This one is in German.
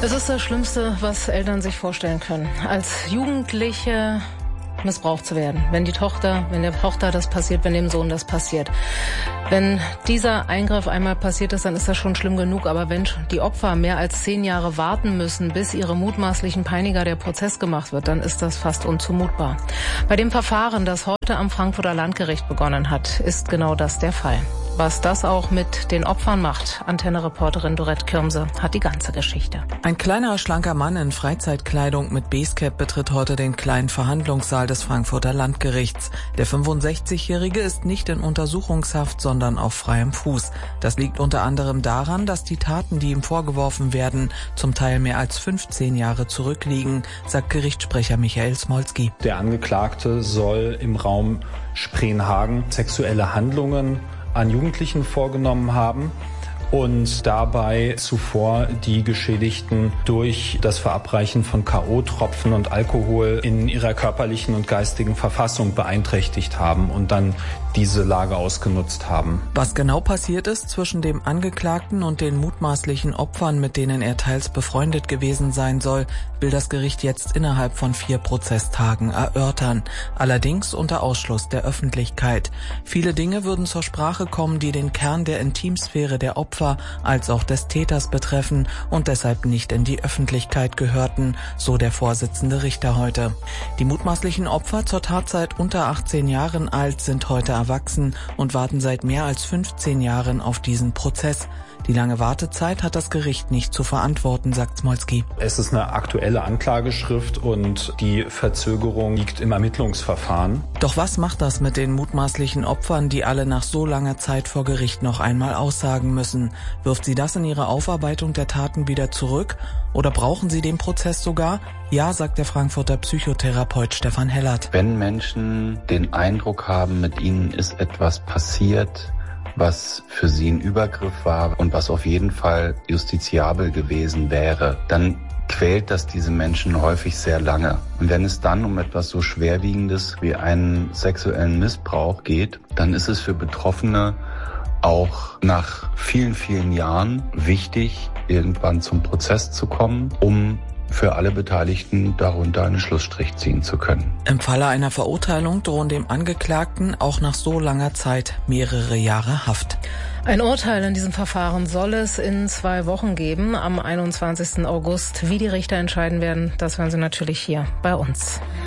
Es ist das Schlimmste, was Eltern sich vorstellen können. Als Jugendliche missbraucht zu werden. Wenn der Tochter das passiert, wenn dem Sohn das passiert. Wenn dieser Eingriff einmal passiert ist, dann ist das schon schlimm genug. Aber wenn die Opfer mehr als 10 Jahre warten müssen, bis ihre mutmaßlichen Peiniger der Prozess gemacht wird, dann ist das fast unzumutbar. Bei dem Verfahren, das heute am Frankfurter Landgericht begonnen hat, ist genau das der Fall. Was das auch mit den Opfern macht, Antenne-Reporterin Dorette Kürmse hat die ganze Geschichte. Ein kleiner, schlanker Mann in Freizeitkleidung mit Basecap betritt heute den kleinen Verhandlungssaal des Frankfurter Landgerichts. Der 65-Jährige ist nicht in Untersuchungshaft, sondern auf freiem Fuß. Das liegt unter anderem daran, dass die Taten, die ihm vorgeworfen werden, zum Teil mehr als 15 Jahre zurückliegen, sagt Gerichtssprecher Michael Smolski. Der Angeklagte soll im Raum Spreenhagen sexuelle Handlungen an Jugendlichen vorgenommen haben und dabei zuvor die Geschädigten durch das Verabreichen von K.O.-Tropfen und Alkohol in ihrer körperlichen und geistigen Verfassung beeinträchtigt haben und dann diese Lage ausgenutzt haben. Was genau passiert ist zwischen dem Angeklagten und den mutmaßlichen Opfern, mit denen er teils befreundet gewesen sein soll, will das Gericht jetzt innerhalb von 4 Prozesstagen erörtern. Allerdings unter Ausschluss der Öffentlichkeit. Viele Dinge würden zur Sprache kommen, die den Kern der Intimsphäre der Opfer als auch des Täters betreffen und deshalb nicht in die Öffentlichkeit gehörten, so der Vorsitzende Richter heute. Die mutmaßlichen Opfer, zur Tatzeit unter 18 Jahren alt, sind heute erwachsen und warten seit mehr als 15 Jahren auf diesen Prozess. Die lange Wartezeit hat das Gericht nicht zu verantworten, sagt Smolski. Es ist eine aktuelle Anklageschrift und die Verzögerung liegt im Ermittlungsverfahren. Doch was macht das mit den mutmaßlichen Opfern, die alle nach so langer Zeit vor Gericht noch einmal aussagen müssen? Wirft sie das in ihre Aufarbeitung der Taten wieder zurück? Oder brauchen sie den Prozess sogar? Ja, sagt der Frankfurter Psychotherapeut Stefan Hellert. Wenn Menschen den Eindruck haben, mit ihnen ist etwas passiert, was für sie ein Übergriff war und was auf jeden Fall justiziabel gewesen wäre, dann quält das diese Menschen häufig sehr lange. Und wenn es dann um etwas so Schwerwiegendes wie einen sexuellen Missbrauch geht, dann ist es für Betroffene auch nach vielen, vielen Jahren wichtig, irgendwann zum Prozess zu kommen, um für alle Beteiligten darunter einen Schlussstrich ziehen zu können. Im Falle einer Verurteilung drohen dem Angeklagten auch nach so langer Zeit mehrere Jahre Haft. Ein Urteil in diesem Verfahren soll es in 2 Wochen geben, am 21. August. Wie die Richter entscheiden werden, das hören Sie natürlich hier bei uns.